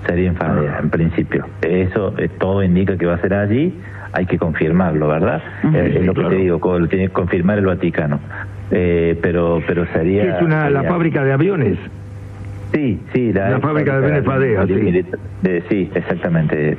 sería en Fadea, en principio. Eso todo indica que va a ser allí, hay que confirmarlo, ¿verdad? Es lo que te digo, lo tiene que confirmar el Vaticano. Pero sería... ¿Es la fábrica de aviones? Sí, la fábrica de aviones Fadea, sí. Sí, exactamente.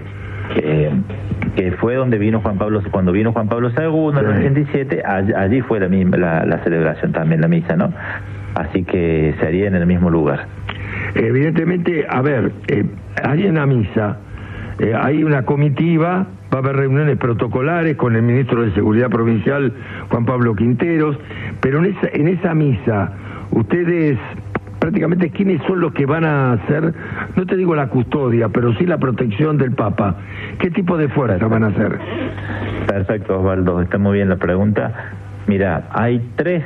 Que fue donde vino cuando vino Juan Pablo II en el 87, allí fue la celebración también, la misa, ¿no? Así que sería en el mismo lugar. Evidentemente, a ver, hay una misa, hay una comitiva, va a haber reuniones protocolares con el ministro de Seguridad Provincial, Juan Pablo Quinteros, pero en esa misa, ustedes... prácticamente, ¿quiénes son los que van a hacer, no te digo la custodia, pero sí la protección del Papa? ¿Qué tipo de fuerza van a hacer? Perfecto, Osvaldo, está muy bien la pregunta. Mira, hay 3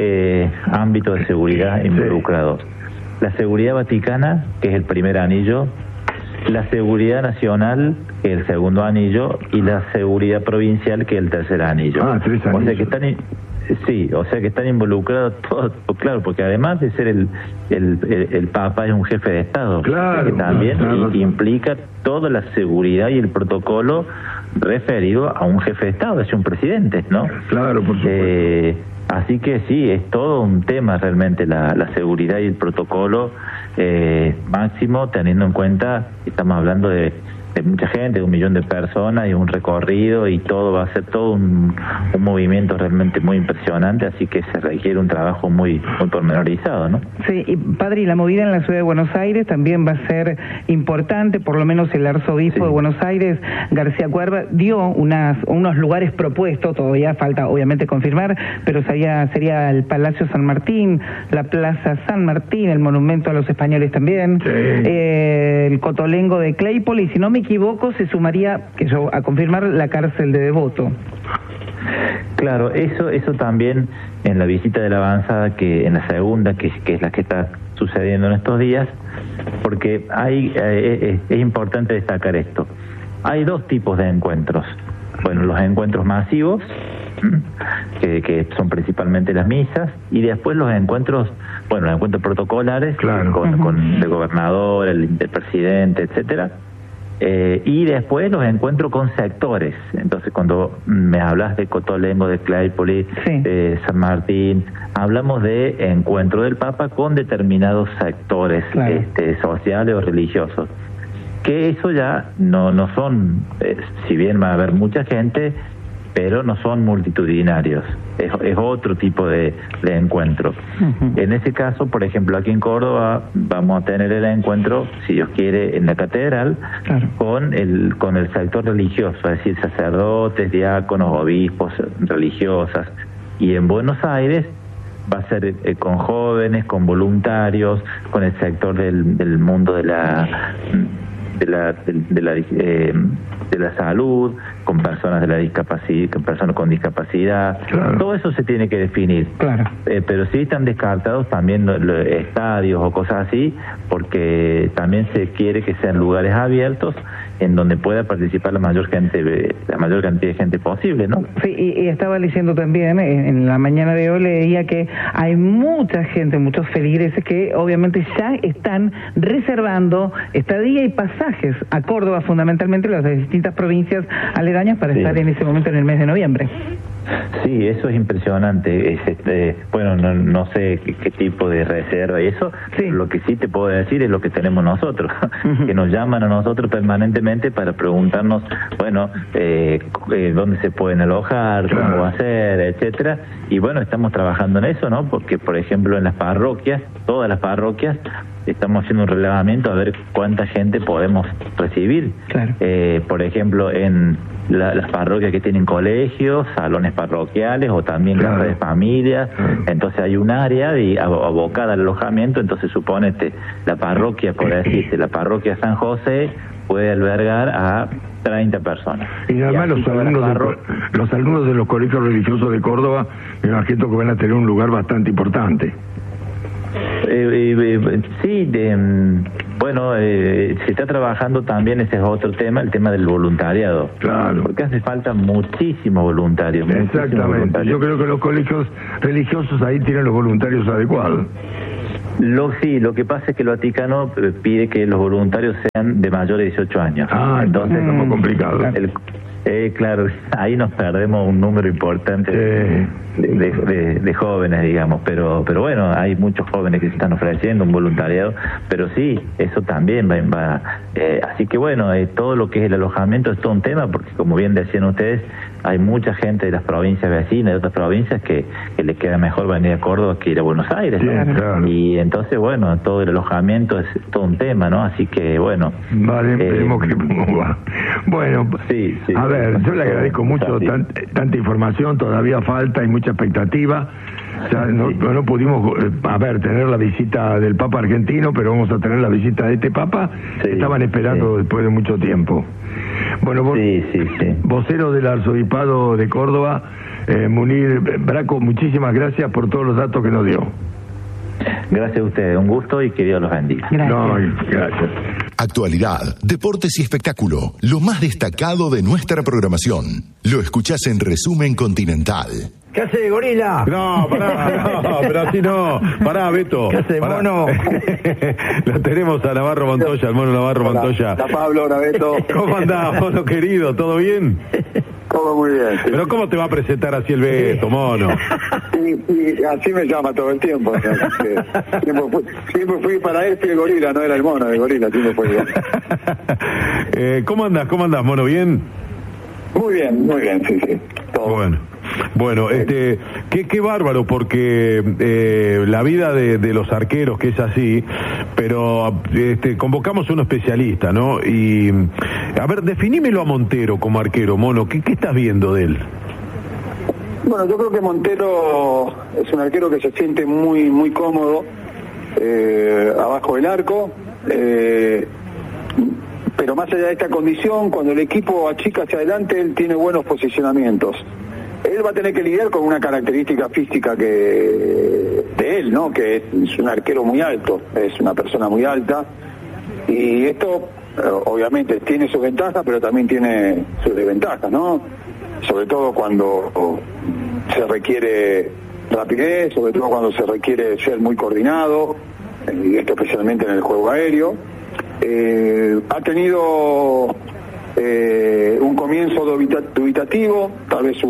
ámbitos de seguridad involucrados. La seguridad vaticana, que es el primer anillo, la seguridad nacional, que es el segundo anillo, y la seguridad provincial, que es el tercer anillo. 3 anillos. O sea que están... Sí, o sea que están involucrados todos, claro, porque además de ser el Papa es un jefe de Estado, claro, que también implica toda la seguridad y el protocolo referido a un jefe de Estado, es un presidente, ¿no? Claro, por supuesto. Así que sí, es todo un tema realmente la seguridad y el protocolo máximo, teniendo en cuenta que estamos hablando de mucha gente, de 1 millón de personas y un recorrido, y todo va a ser todo un movimiento realmente muy impresionante, así que se requiere un trabajo muy pormenorizado, ¿no? Sí, y padre, y la movida en la ciudad de Buenos Aires también va a ser importante, por lo menos el arzobispo de Buenos Aires, García Cuerva, dio unos lugares propuestos, todavía falta obviamente confirmar, pero sería el Palacio San Martín, la Plaza San Martín, el Monumento a los Españoles también, el Cotolengo de Claypole, y si no me equivoco, se sumaría, a confirmar, la cárcel de Devoto. Claro, eso también en la visita de la avanzada, que en la segunda, que es la que está sucediendo en estos días, porque es importante destacar esto. Hay 2 tipos de encuentros. Bueno, los encuentros masivos, que son principalmente las misas, y después los encuentros protocolares, claro, con el gobernador, el presidente, etcétera. Y después los encuentros con sectores. Entonces, cuando me hablas de Cotolengo, de Claypole, de San Martín, hablamos de encuentro del Papa con determinados sectores, claro, sociales o religiosos. Que eso ya no son, si bien va a haber mucha gente, pero no son multitudinarios, es otro tipo de encuentro. En ese caso, por ejemplo, aquí en Córdoba vamos a tener el encuentro, si Dios quiere, en la catedral, claro, con el sector religioso, es decir, sacerdotes, diáconos, obispos, religiosas. Y en Buenos Aires va a ser con jóvenes, con voluntarios, con el sector del mundo de la salud, con personas de la discapacidad, con personas con discapacidad, claro, todo eso se tiene que definir. Claro. Pero sí están descartados también estadios o cosas así, porque también se quiere que sean lugares abiertos en donde pueda participar la mayor cantidad de gente posible, ¿no? Sí, y estaba leyendo también, en la mañana de hoy leía que hay mucha gente, muchos feligreses que obviamente ya están reservando estadía y pasajes a Córdoba, fundamentalmente las distintas provincias aledañas, para estar en ese momento en el mes de noviembre. Sí, eso es impresionante. Bueno, no sé qué tipo de reserva y eso, lo que sí te puedo decir es lo que tenemos nosotros, que nos llaman a nosotros permanentemente para preguntarnos, bueno, dónde se pueden alojar, cómo va a ser, etcétera. Y bueno, estamos trabajando en eso, ¿no? Porque, por ejemplo, en las parroquias, todas las parroquias, estamos haciendo un relevamiento a ver cuánta gente podemos recibir. Claro. Por ejemplo, en las parroquias que tienen colegios, salones parroquiales o también casas de familia, entonces hay un área abocada al alojamiento, entonces suponete la parroquia, por decirte, la parroquia San José puede albergar a 30 personas. Y además los alumnos de los colegios religiosos de Córdoba, me imagino que van a tener un lugar bastante importante. Bueno, se está trabajando también, ese es otro tema, el tema del voluntariado. Claro. Porque hace falta muchísimo voluntarios. Exactamente. Yo creo que los colegios religiosos ahí tienen los voluntarios adecuados. Sí, lo que pasa es que el Vaticano pide que los voluntarios sean de mayores de 18 años. Entonces es como complicado. Claro, ahí nos perdemos un número importante de jóvenes, digamos, pero bueno, hay muchos jóvenes que se están ofreciendo un voluntariado, pero sí, eso también va así que bueno, todo lo que es el alojamiento es todo un tema, porque como bien decían ustedes, hay mucha gente de las provincias vecinas, de otras provincias, que les queda mejor venir a Córdoba que ir a Buenos Aires, ¿no? Sí, claro. Y entonces, bueno, todo el alojamiento es todo un tema, ¿no? Así que, bueno. Vale, veremos cómo va. Bueno, sí, a ver, yo le agradezco mucho tanta información, todavía falta, hay mucha expectativa. Ya no pudimos, tener la visita del Papa argentino, pero vamos a tener la visita de este Papa. Estaban esperando después de mucho tiempo. Bueno, vocero del Arzobispado de Córdoba, Munir Braco, muchísimas gracias por todos los datos que nos dio. Gracias a ustedes, un gusto y que Dios los bendiga. Gracias. Actualidad, deportes y espectáculo, lo más destacado de nuestra programación. Lo escuchás en Resumen Continental. ¿Qué hace, gorila? No, pero así no. Pará, Beto. ¿Qué hace, mono? Lo tenemos a Navarro Montoya, el mono Navarro Montoya. Hola, Pablo, hola, Beto. ¿Cómo andás, mono querido? ¿Todo bien? Todo muy bien. Sí. Pero ¿cómo te va a presentar así el Beto, mono? Sí, así me llama todo el tiempo. Siempre fui para él, fui el gorila, no era el mono, el gorila, siempre fue igual. ¿Cómo andás, mono? ¿Bien? Muy bien, sí. Todo Bueno, qué bárbaro, porque la vida de los arqueros, que es así, pero convocamos a un especialista, ¿no? Y, a ver, definímelo a Montero como arquero, mono, ¿qué estás viendo de él? Bueno, yo creo que Montero es un arquero que se siente muy, muy cómodo abajo del arco, pero más allá de esta condición, cuando el equipo achica hacia adelante, él tiene buenos posicionamientos. Él va a tener que lidiar con una característica física de él, ¿no? Que es un arquero muy alto, es una persona muy alta, y esto obviamente tiene sus ventajas, pero también tiene sus desventajas, ¿no? Sobre todo cuando se requiere rapidez, sobre todo cuando se requiere ser muy coordinado, y esto especialmente en el juego aéreo. Ha tenido un comienzo dubitativo, tal vez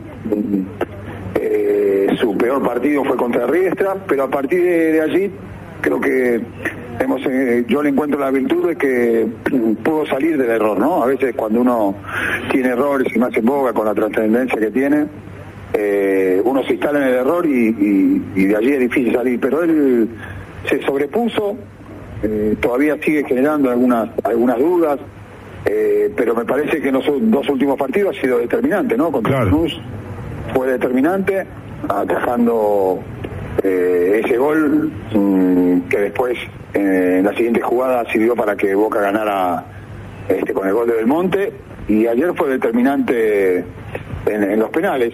su peor partido fue contra Riestra, pero a partir de allí creo que yo le encuentro la virtud de que pudo salir del error, ¿no? A veces cuando uno tiene errores y más en boga con la trascendencia que tiene, uno se instala en el error y de allí es difícil salir, pero él se sobrepuso. Todavía sigue generando algunas dudas, pero me parece que en los dos últimos partidos ha sido determinante, ¿no? Contra Cruz fue determinante, atajando ese gol que después en la siguiente jugada sirvió para que Boca ganara con el gol de Belmonte, y ayer fue determinante en los penales,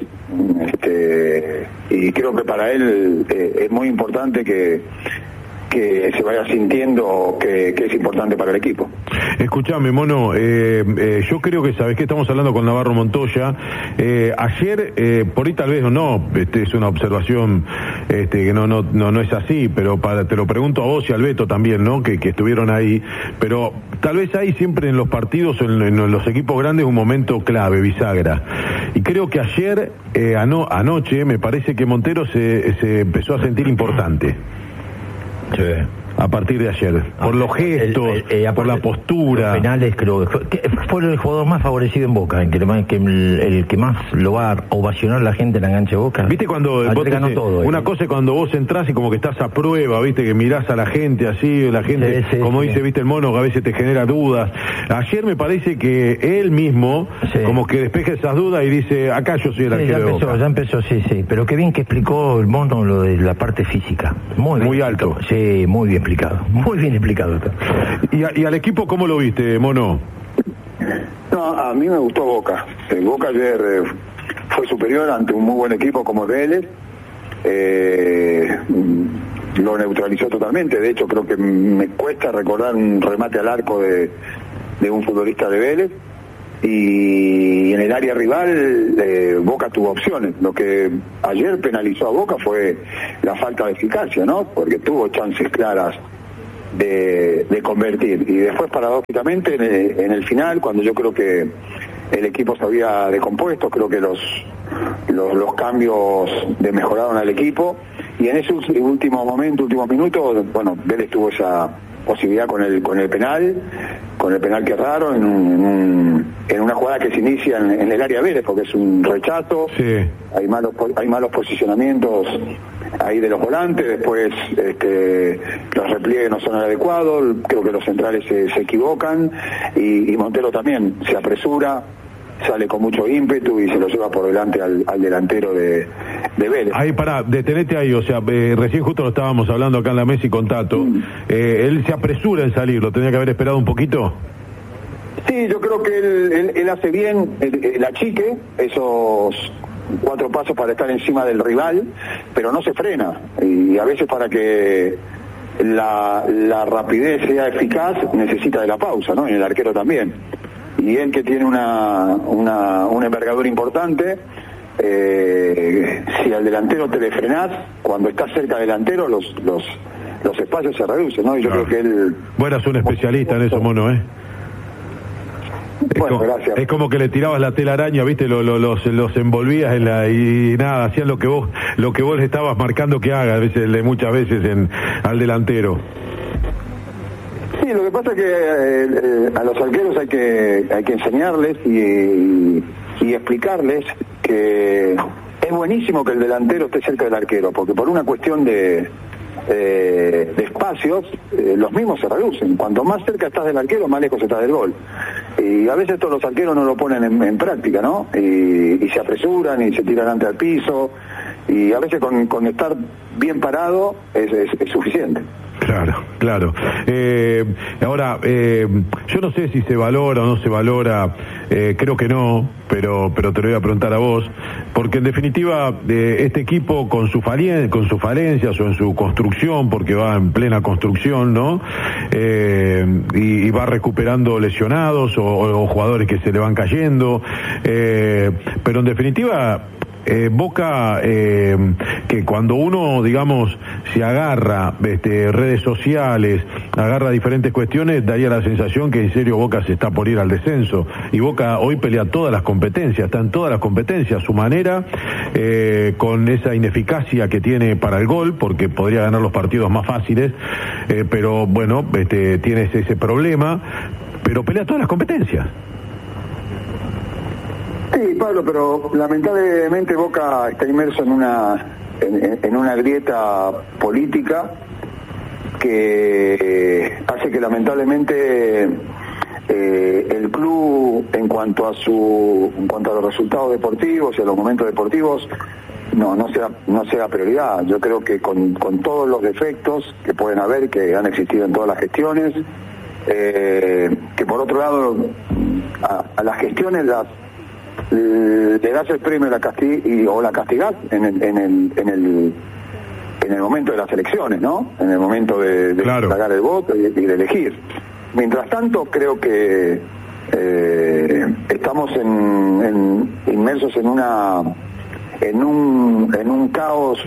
y creo que para él es muy importante que se vaya sintiendo que es importante para el equipo. Escuchame, mono, yo creo que sabes que estamos hablando con Navarro Montoya. Ayer, por ahí tal vez no, es una observación que no es así, pero te lo pregunto a vos y al Beto también, ¿no? Que estuvieron ahí, pero tal vez hay siempre en los partidos, en los equipos grandes, un momento clave, bisagra. Y creo que ayer, anoche, me parece que Montero se empezó a sentir importante. Sí. A partir de ayer, por los gestos, por la postura. Los penales, creo que fue el jugador más favorecido en Boca, el que más lo va a ovacionar la gente en la cancha de Boca. ¿Viste cuando vos ganó todo, una cosa es cuando vos entrás y como que estás a prueba, viste, que mirás a la gente así, la gente, como dice, viste, el mono, que a veces te genera dudas? Ayer me parece que él mismo, como que despeja esas dudas y dice, acá yo soy el arquero de Boca. Ya empezó, sí, pero qué bien que explicó el mono lo de la parte física. Muy alto. Sí, muy bien explicado. Muy bien explicado. ¿Y al equipo cómo lo viste, mono? No, a mí me gustó Boca. Boca ayer fue superior ante un muy buen equipo como Vélez. Lo neutralizó totalmente. De hecho, creo que me cuesta recordar un remate al arco de un futbolista de Vélez. y en el área rival Boca tuvo opciones. Lo que ayer penalizó a Boca fue la falta de eficacia, ¿no? Porque tuvo chances claras de convertir, y después paradójicamente en el final, cuando yo creo que el equipo se había descompuesto, creo que los cambios mejoraron al equipo, y en ese último minuto, bueno, Vélez tuvo esa posibilidad con el penal que erraron en una jugada que se inicia en el área Vélez, porque es un rechazo, sí. Hay malos posicionamientos ahí de los volantes, después los repliegues no son adecuados, creo que los centrales se equivocan, y Montero también se apresura, sale con mucho ímpetu y se lo lleva por delante al delantero de Vélez. Ahí, detenete ahí, o sea, recién justo lo estábamos hablando acá en la mesa y con Tato, él se apresura en salir, ¿lo tenía que haber esperado un poquito? Sí, yo creo que él hace bien el achique, esos 4 pasos para estar encima del rival, pero no se frena, y a veces para que la rapidez sea eficaz necesita de la pausa, ¿no? Y el arquero también. Y él, que tiene una envergadura importante, si al delantero te le frenás, cuando estás cerca del delantero los espacios se reducen, ¿no? Y yo creo que él... Bueno, es un especialista en eso, Mono, ¿eh? Bueno, gracias. Es como que le tirabas la telaraña, ¿viste? Los envolvías y nada, hacían lo que vos le estabas marcando que haga, muchas veces al delantero. Sí, lo que pasa es que a los arqueros hay que enseñarles y explicarles que es buenísimo que el delantero esté cerca del arquero, porque por una cuestión de espacios, los mismos se reducen. Cuanto más cerca estás del arquero, más lejos estás del gol. Y a veces todos los arqueros no lo ponen en práctica, ¿no? Y se apresuran y se tiran ante al piso, y a veces con estar bien parado es suficiente. Claro. Ahora, yo no sé si se valora o no se valora, creo que no, pero te lo voy a preguntar a vos, porque en definitiva este equipo con sus falencias o en su construcción, porque va en plena construcción, ¿no? Y va recuperando lesionados o jugadores que se le van cayendo, pero en definitiva... Boca, que cuando uno, digamos, se agarra redes sociales, agarra diferentes cuestiones, daría la sensación que en serio Boca se está por ir al descenso, y Boca hoy pelea todas las competencias, está en todas las competencias, a su manera, con esa ineficacia que tiene para el gol, porque podría ganar los partidos más fáciles, pero bueno, tiene ese problema, pero pelea todas las competencias. Sí, Pablo, pero lamentablemente Boca está inmerso en una grieta política que hace que lamentablemente el club, en cuanto a los resultados deportivos y a los momentos deportivos, no sea prioridad. Yo creo que con todos los defectos que pueden haber, que han existido en todas las gestiones, que por otro lado a las gestiones le das el premio o la castigás en el momento de las elecciones, ¿no? En el momento de sacar el voto y de elegir. Mientras tanto, creo que estamos inmersos en un caos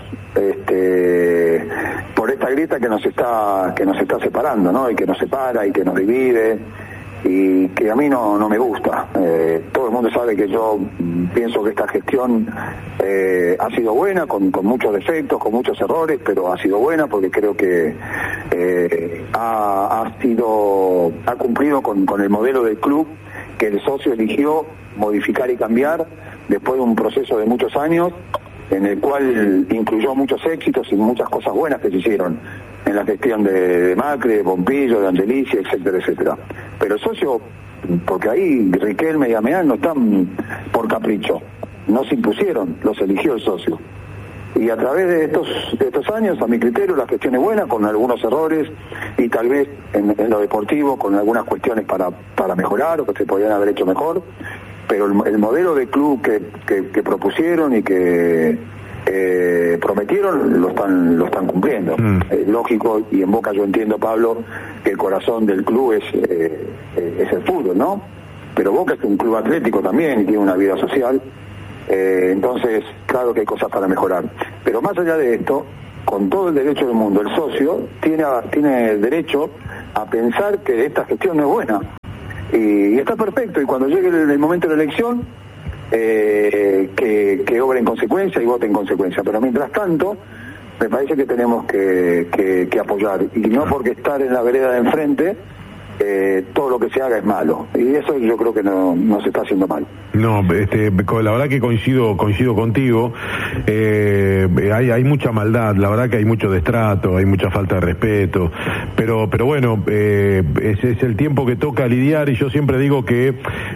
por esta grieta que nos está separando, ¿no? Y que nos separa y que nos divide, y que a mí no me gusta. Todo el mundo sabe que yo pienso que esta gestión ha sido buena, con muchos defectos, con muchos errores, pero ha sido buena porque creo que ha cumplido con el modelo del club que el socio eligió modificar y cambiar después de un proceso de muchos años, en el cual incluyó muchos éxitos y muchas cosas buenas que se hicieron en la gestión de Macri, de Pompillo, de Angelici, etcétera. Pero el socio, porque ahí Riquelme y Ameal no están por capricho, no se impusieron, los eligió el socio. Y a través de estos años, a mi criterio, la gestión es buena, con algunos errores, y tal vez en lo deportivo con algunas cuestiones para mejorar o que se podrían haber hecho mejor, pero el modelo de club que propusieron y que prometieron lo están cumpliendo. Es lógico, y en Boca yo entiendo, Pablo, que el corazón del club es el fútbol, ¿no? pero Boca es un club atlético también y tiene una vida social, entonces claro que hay cosas para mejorar, pero más allá de esto, con todo el derecho del mundo, el socio tiene derecho a pensar que esta gestión no es buena, y está perfecto, y cuando llegue el momento de la elección, que obre en consecuencia y vote en consecuencia, pero mientras tanto me parece que tenemos que apoyar, y no porque estar en la vereda de enfrente todo lo que se haga es malo, y eso yo creo que no se está haciendo mal. No, la verdad que coincido contigo. Hay mucha maldad, la verdad que hay mucho destrato, hay mucha falta de respeto, pero bueno, ese es el tiempo que toca lidiar, y yo siempre digo que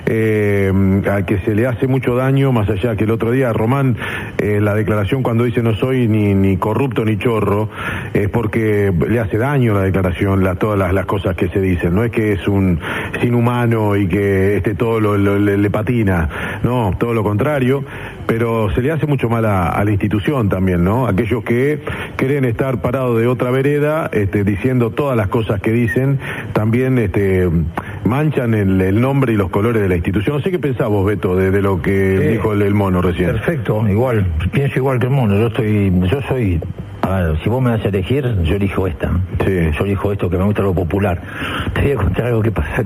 a que se le hace mucho daño, más allá que el otro día Román, la declaración cuando dice no soy ni corrupto ni chorro, es porque le hace daño la declaración, todas las cosas que se dicen, no es que es un inhumano y que todo le patina, no, todo lo contrario, pero se le hace mucho mal a la institución también, ¿no? Aquellos que quieren estar parados de otra vereda, diciendo todas las cosas que dicen, también manchan el nombre y los colores de la institución. No sé qué pensás vos, Beto, de lo que dijo el mono recién. Perfecto, igual, pienso igual que el mono, yo soy... A ver, si vos me vas a elegir, yo elijo esta. Sí. Yo elijo esto, que me gusta lo popular. Te voy a contar algo que pasa,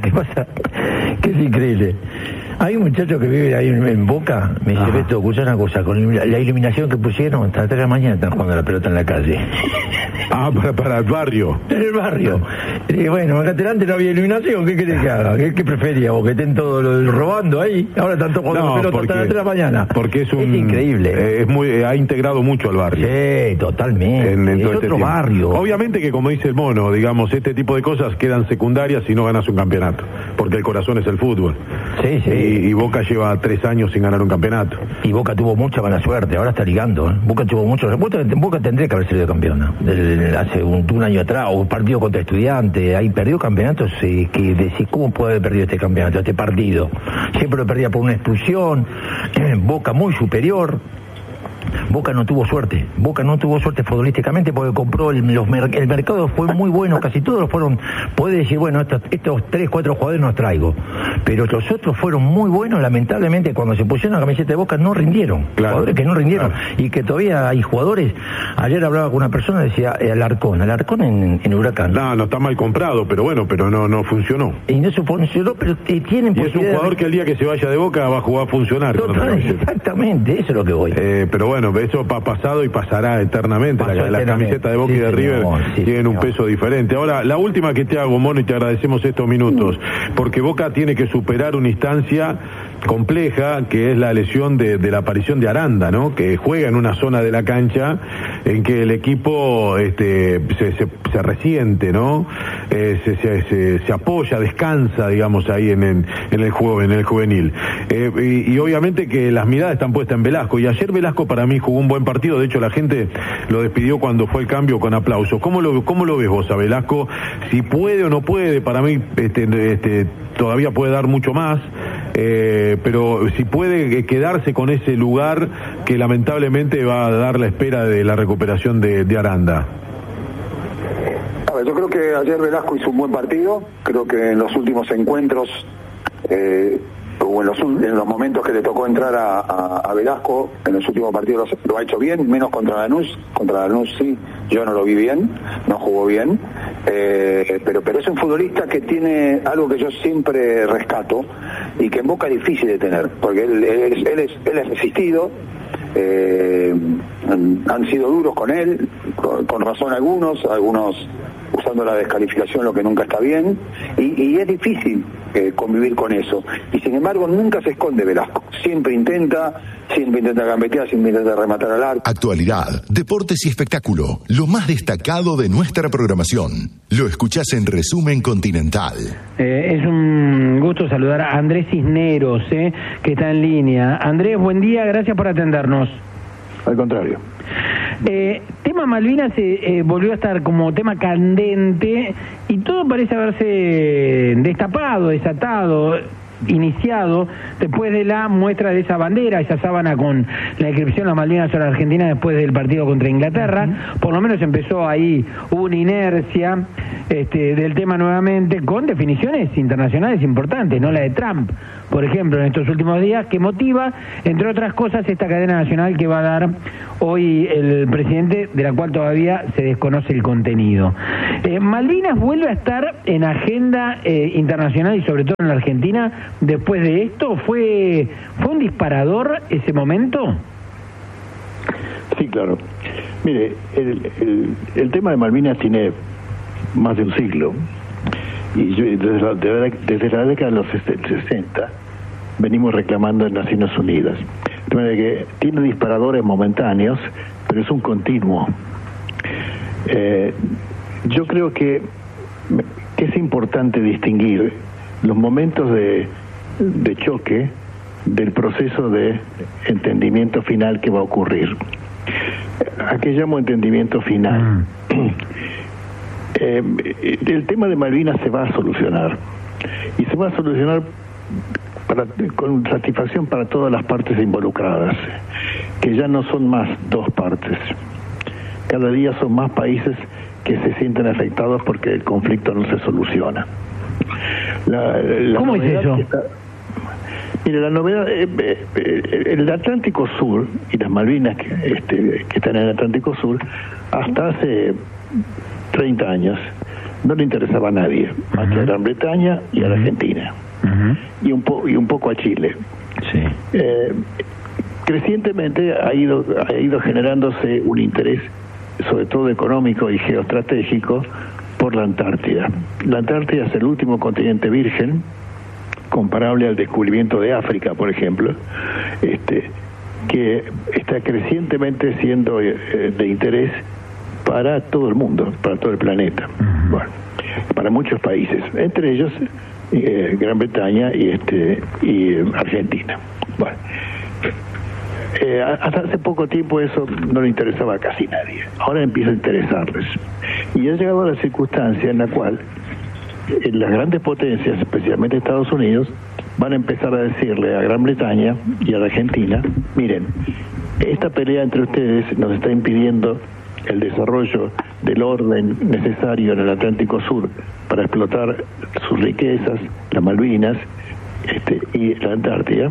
que es increíble. Hay un muchacho que vive ahí en Boca, me dice, Beto, escuchá una cosa, con la iluminación que pusieron, hasta las 3 de la mañana están jugando la pelota en la calle. Para el barrio. En el barrio. Y bueno, acá adelante no había iluminación, ¿qué querés que haga? ¿Qué prefería vos? ¿Que estén todos robando ahí? Ahora están todos jugando la pelota hasta las 3 de la mañana. Porque es increíble. Ha integrado mucho al barrio. Sí, totalmente. En es otro barrio. Obviamente que, como dice el mono, digamos, este tipo de cosas quedan secundarias si no ganas un campeonato, porque el corazón es el fútbol. Sí, sí. Y Boca lleva 3 años sin ganar un campeonato. Y Boca tuvo mucha mala suerte, ahora está ligando, ¿eh? Boca tuvo mucho... Boca tendría que haber salido campeona. Hace un año atrás, o un partido contra Estudiantes, ahí perdió campeonatos, que decís, ¿cómo puede haber perdido este campeonato, este partido? Siempre lo perdía por una expulsión, Boca muy superior. Boca no tuvo suerte futbolísticamente porque compró el mercado fue muy bueno, casi todos fueron, puede decir, bueno, estos 3, 4 jugadores los traigo, pero los otros fueron muy buenos, lamentablemente cuando se pusieron la camiseta de Boca no rindieron, jugadores que no rindieron, y que todavía hay jugadores. Ayer hablaba con una persona, decía Alarcón en Huracán. No está mal comprado, pero bueno, pero no funcionó. Y no funcionó, pero tienen y es un jugador que el día que se vaya de Boca va a jugar a funcionar. Exactamente, eso es lo que voy. Pero bueno, eso ha pasado y pasará eternamente. La camiseta de Boca y de River tienen un peso diferente. Ahora, la última que te hago, mono, y te agradecemos estos minutos, porque Boca tiene que superar una instancia compleja, que es la lesión de la aparición de Aranda, ¿no? Que juega en una zona de la cancha en que el equipo se resiente, ¿no? Se apoya, descansa, digamos, ahí en el juego, en el juvenil. Y obviamente que las miradas están puestas en Velasco, y ayer Velasco para mí jugó un buen partido. De hecho, la gente lo despidió cuando fue el cambio con aplausos. ¿Cómo lo ves vos a Velasco? Si puede o no puede, para mí todavía puede dar mucho más, pero si puede quedarse con ese lugar que lamentablemente va a dar la espera de la recuperación de Aranda. A ver, yo creo que ayer Velasco hizo un buen partido. Creo que en los últimos encuentros o en los momentos que le tocó entrar a Velasco, en los últimos partidos lo ha hecho bien, menos contra Lanús. Contra Lanús sí, yo no lo vi bien, no jugó bien, pero es un futbolista que tiene algo que yo siempre rescato y que en Boca es difícil de tener, porque él es resistido. Han sido duros con él, con razón algunos usando la descalificación, lo que nunca está bien, y es difícil convivir con eso, y sin embargo nunca se esconde Velasco, siempre intenta gambetear, siempre intenta rematar al arco. Actualidad, deportes y espectáculo, lo más destacado de nuestra programación. Lo escuchás en Resumen Continental. Es un gusto saludar a Andrés Cisneros, que está en línea. Andrés, buen día, gracias por atendernos. Al contrario. Tema Malvinas volvió a estar como tema candente y todo parece haberse destapado, desatado. iniciado después de la muestra de esa bandera, esa sábana con la inscripción de las Malvinas sobre Argentina después del partido contra Inglaterra. Por lo menos empezó ahí, hubo una inercia del tema nuevamente, con definiciones internacionales importantes, no la de Trump, por ejemplo, en estos últimos días, que motiva, entre otras cosas, esta cadena nacional que va a dar hoy el presidente, de la cual todavía se desconoce el contenido. Malvinas vuelve a estar en agenda internacional y sobre todo en la Argentina después de esto. ¿Fue un disparador ese momento? Sí, claro. Mire, el tema de Malvinas tiene más de un siglo, y desde la década de los 60 venimos reclamando en Naciones Unidas. De manera que tiene disparadores momentáneos, pero es un continuo. Yo creo que es importante distinguir los momentos de choque del proceso de entendimiento final que va a ocurrir. ¿A qué llamo entendimiento final? El tema de Malvinas se va a solucionar, y se va a solucionar con satisfacción para todas las partes involucradas, que ya no son más dos partes. Cada día son más países que se sienten afectados porque el conflicto no se soluciona. ¿Cómo es eso? Mire, la novedad, el Atlántico Sur y las Malvinas que están en el Atlántico Sur, hasta hace 30 años no le interesaba a nadie, más que a Gran Bretaña y a la Argentina, y un poco a Chile. Sí. Crecientemente ha ido generándose un interés, sobre todo económico y geoestratégico, por la Antártida. La Antártida es el último continente virgen, comparable al descubrimiento de África, por ejemplo, que está crecientemente siendo de interés para todo el mundo, para todo el planeta, bueno, para muchos países, entre ellos Gran Bretaña y Argentina. Bueno, hasta hace poco tiempo eso no le interesaba a casi nadie. Ahora empieza a interesarles, y ha llegado a la circunstancia en la cual las grandes potencias, especialmente Estados Unidos, van a empezar a decirle a Gran Bretaña y a la Argentina: miren, esta pelea entre ustedes nos está impidiendo el desarrollo del orden necesario en el Atlántico Sur para explotar sus riquezas, las Malvinas y la Antártida,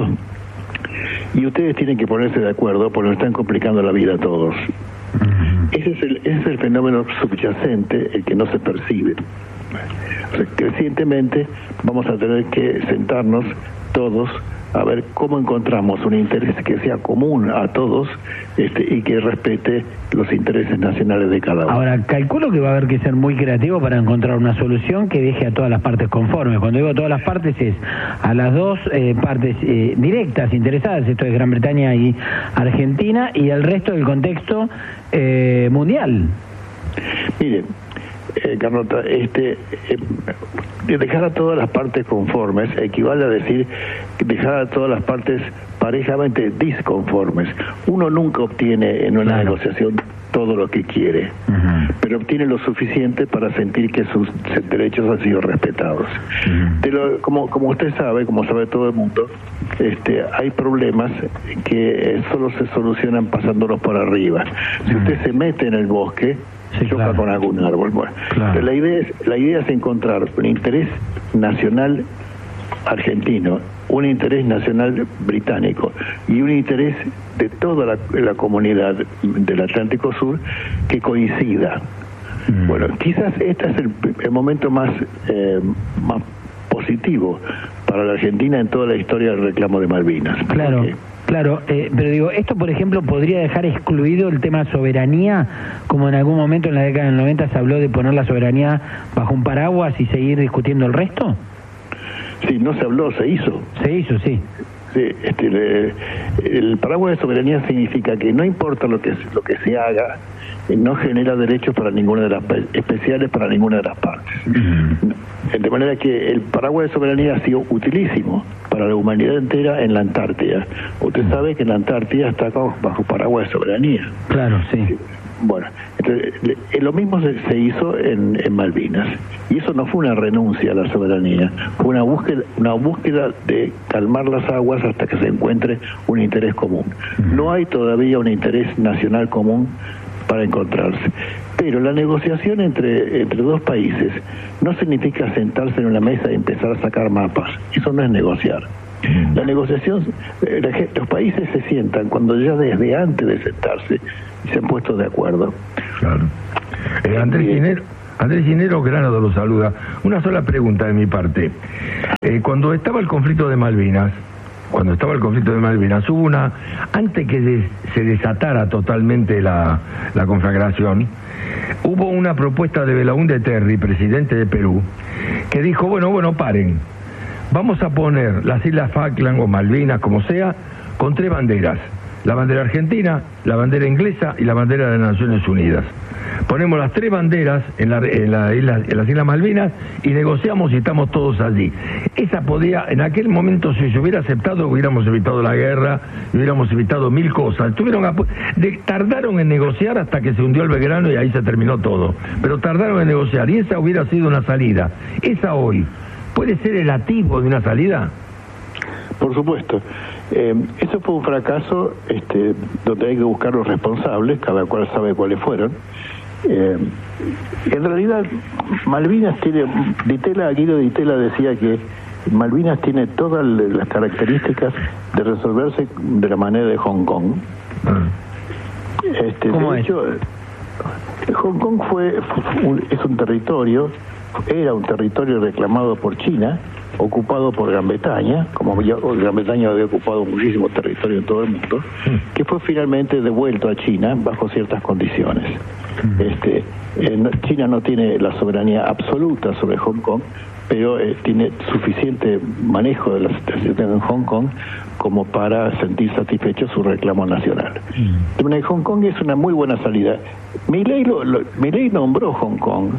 y ustedes tienen que ponerse de acuerdo porque nos están complicando la vida a todos. Ese es el fenómeno subyacente, el que no se percibe. O sea, crecientemente vamos a tener que sentarnos todos a ver cómo encontramos un interés que sea común a todos y que respete los intereses nacionales de cada uno. Ahora, calculo que va a haber que ser muy creativo para encontrar una solución que deje a todas las partes conformes. Cuando digo todas las partes, es a las dos partes directas, interesadas, esto es Gran Bretaña y Argentina, y el resto del contexto mundial. Miren, Carlota, dejar a todas las partes conformes equivale a decir dejar a todas las partes parejamente disconformes. Uno nunca obtiene en una negociación todo lo que quiere, pero obtiene lo suficiente para sentir que sus derechos han sido respetados. Como usted sabe, como sabe todo el mundo, hay problemas que solo se solucionan pasándolos por arriba. Si usted se mete en el bosque, choca con algún árbol. Bueno, la idea es encontrar un interés nacional argentino, un interés nacional británico y un interés de toda la comunidad del Atlántico Sur que coincida. Bueno, quizás este es el momento más positivo para la Argentina en toda la historia del reclamo de Malvinas. Claro. Claro, pero digo, esto por ejemplo podría dejar excluido el tema soberanía, como en algún momento en la década del 90 se habló de poner la soberanía bajo un paraguas y seguir discutiendo el resto. Sí, no se habló, se hizo. Se hizo, sí. Sí, el paraguas de soberanía significa que no importa lo que se haga, no genera derechos para ninguna de las especiales para ninguna de las partes. De manera que el paraguas de soberanía ha sido utilísimo para la humanidad entera en la Antártida. Usted sabe que la Antártida está bajo paraguas de soberanía. Claro, sí. Bueno, entonces, lo mismo se hizo en Malvinas, y eso no fue una renuncia a la soberanía, fue una búsqueda de calmar las aguas hasta que se encuentre un interés común. No hay todavía un interés nacional común para encontrarse, pero la negociación entre dos países no significa sentarse en una mesa y empezar a sacar mapas. Eso no es negociar. La negociación, los países se sientan cuando ya desde antes de sentarse se han puesto de acuerdo. Claro. Andrés Ginero Grano lo saluda. Una sola pregunta de mi parte. Cuando estaba el conflicto de Malvinas, hubo antes que se desatara totalmente la conflagración, hubo una propuesta de Belaúnde Terry, presidente de Perú, que dijo, bueno, paren, vamos a poner las Islas Falkland o Malvinas, como sea, con 3 banderas: la bandera argentina, la bandera inglesa y la bandera de las Naciones Unidas. Ponemos las 3 banderas en las Islas Malvinas y negociamos y estamos todos allí. Esa podía, en aquel momento, si se hubiera aceptado, hubiéramos evitado la guerra, hubiéramos evitado 1000 cosas. Tardaron en negociar hasta que se hundió el Belgrano y ahí se terminó todo. Pero tardaron en negociar y esa hubiera sido una salida. Esa hoy, ¿puede ser el atisbo de una salida? Por supuesto. Eso fue un fracaso donde hay que buscar los responsables, cada cual sabe cuáles fueron. En realidad, Malvinas tiene, Guido Di Tella decía que Malvinas tiene todas las características de resolverse de la manera de Hong Kong. ¿Cómo de hecho, Hong Kong era un territorio reclamado por China, ocupado por Gran Bretaña, como ya Gran Bretaña había ocupado muchísimo territorio en todo el mundo, que fue finalmente devuelto a China bajo ciertas condiciones. China no tiene la soberanía absoluta sobre Hong Kong, pero tiene suficiente manejo de la situación en Hong Kong como para sentir satisfecho su reclamo nacional. Hong Kong es una muy buena salida. Milei nombró Hong Kong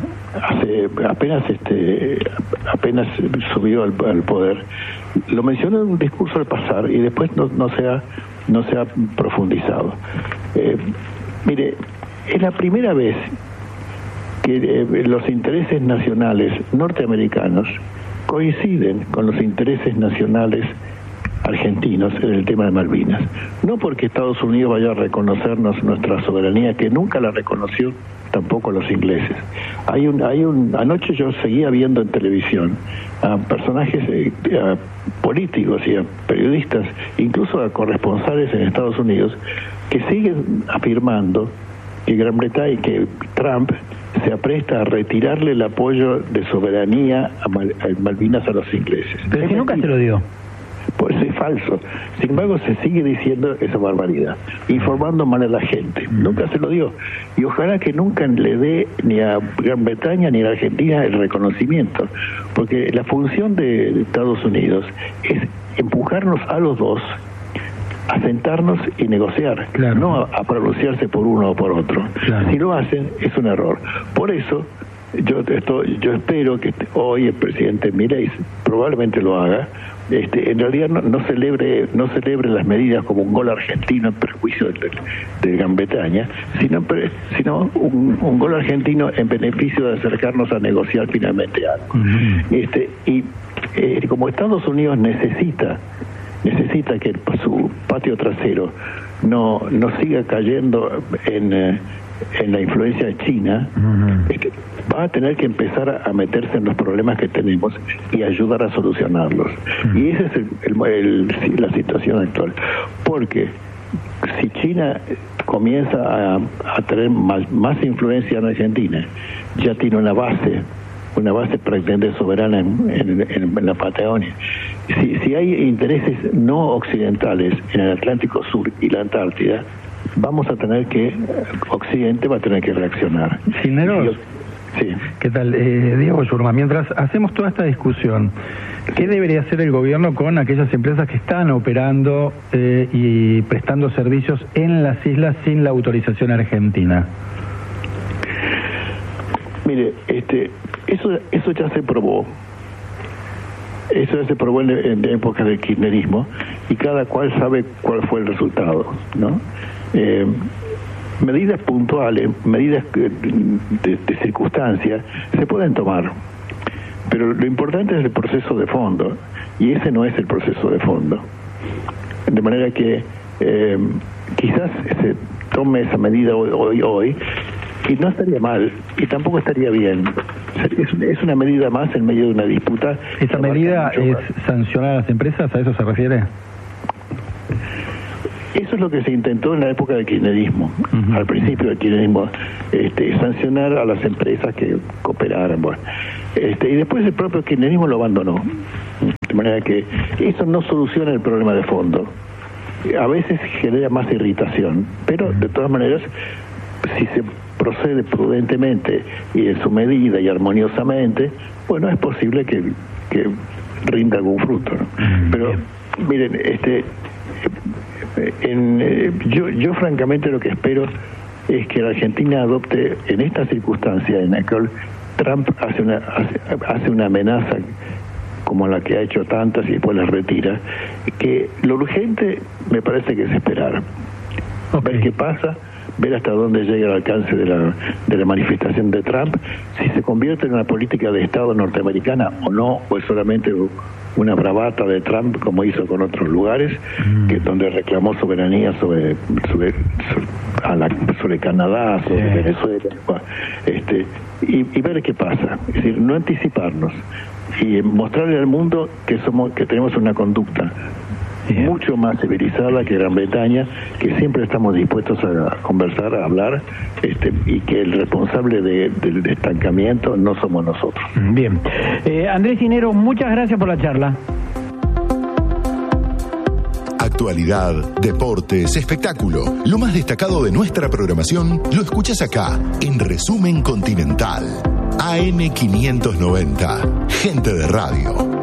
apenas subió al poder. Lo mencionó en un discurso al pasar y después no se ha profundizado. Mire, es la primera vez que los intereses nacionales norteamericanos coinciden con los intereses nacionales argentinos en el tema de Malvinas. No porque Estados Unidos vaya a reconocernos nuestra soberanía, que nunca la reconoció tampoco los ingleses. Anoche yo seguía viendo en televisión a personajes políticos y a periodistas, incluso a corresponsales en Estados Unidos, que siguen afirmando que Gran Bretaña y que Trump se apresta a retirarle el apoyo de soberanía a Malvinas a los ingleses. Pero si nunca se lo dio. Por eso es falso. Sin embargo, se sigue diciendo esa barbaridad, informando mal a la gente. Nunca se lo dio. Y ojalá que nunca le dé ni a Gran Bretaña ni a Argentina el reconocimiento, porque la función de Estados Unidos es empujarnos a los dos a sentarnos y negociar, claro, no a pronunciarse por uno o por otro. Claro. Si lo hacen, es un error. Por eso, yo espero que hoy el presidente Milei probablemente lo haga. En realidad no celebre las medidas como un gol argentino en perjuicio de Gran Bretaña, sino un gol argentino en beneficio de acercarnos a negociar finalmente algo. Como Estados Unidos necesita que su patio trasero no siga cayendo en la influencia de China, va a tener que empezar a meterse en los problemas que tenemos y ayudar a solucionarlos. Y esa es la situación actual. Porque si China comienza a tener más influencia en Argentina, ya tiene una base prácticamente soberana en la Patagonia. Si hay intereses no occidentales en el Atlántico Sur y la Antártida, Occidente va a tener que reaccionar. Gineros, sí. ¿Qué tal? Diego Yurma, mientras hacemos toda esta discusión, ¿qué debería hacer el gobierno con aquellas empresas que están operando y prestando servicios en las islas sin la autorización argentina? Mire, eso ya se probó. Eso ya se probó en épocas del kirchnerismo y cada cual sabe cuál fue el resultado, ¿no? medidas puntuales, medidas de circunstancia, se pueden tomar. Pero lo importante es el proceso de fondo, y ese no es el proceso de fondo. De manera que quizás se tome esa medida hoy, y no estaría mal, y tampoco estaría bien. Es una medida más en medio de una disputa. ¿Esa medida es sancionar a las empresas? ¿A eso se refiere? Eso es lo que se intentó en la época del kirchnerismo. Al principio del kirchnerismo, sancionar a las empresas que cooperaran. Bueno, y después el propio kirchnerismo lo abandonó. De manera que eso no soluciona el problema de fondo. A veces genera más irritación, pero de todas maneras, si se procede prudentemente y en su medida y armoniosamente, bueno, es posible que rinda algún fruto, ¿no? Pero miren, yo francamente lo que espero es que la Argentina adopte en esta circunstancia en la que Trump hace una amenaza como la que ha hecho tantas y después las retira, que lo urgente me parece que es esperar, ver qué pasa, ver hasta dónde llega el alcance de la manifestación de Trump, si se convierte en una política de Estado norteamericana o no, o es solamente una bravata de Trump como hizo con otros lugares, donde reclamó soberanía sobre Canadá, sobre Venezuela, y ver qué pasa, es decir, no anticiparnos y mostrarle al mundo que tenemos una conducta mucho más civilizada que Gran Bretaña, que siempre estamos dispuestos a conversar, a hablar, y que el responsable del estancamiento no somos nosotros. Bien. Andrés Cinero, muchas gracias por la charla. Actualidad, deportes, espectáculo. Lo más destacado de nuestra programación lo escuchas acá, en Resumen Continental. AM590. Gente de radio.